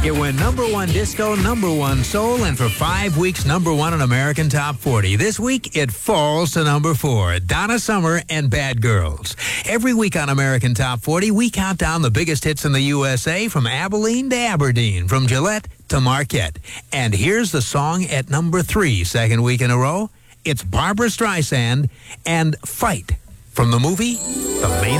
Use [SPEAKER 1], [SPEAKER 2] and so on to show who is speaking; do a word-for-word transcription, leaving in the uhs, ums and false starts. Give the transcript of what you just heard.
[SPEAKER 1] It went number one disco, number one soul, and for five weeks, number one on American Top forty. This week, it falls to number four, Donna Summer and Bad Girls. Every week on American Top forty, we count down the biggest hits in the U S A from Abilene to Aberdeen, from Gillette to Marquette. And here's the song at number three, second week in a row. It's Barbra Streisand and Fight from the movie The Main